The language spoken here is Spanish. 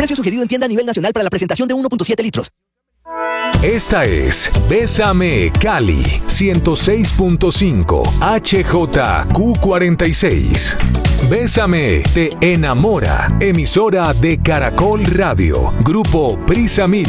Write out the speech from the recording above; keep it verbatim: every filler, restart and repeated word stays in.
Precio sugerido en tienda a nivel nacional para la presentación de uno punto siete litros. Esta es Bésame Cali ciento seis punto cinco H J Q cuarenta y seis. Bésame te enamora. Emisora de Caracol Radio. Grupo Prisa Media.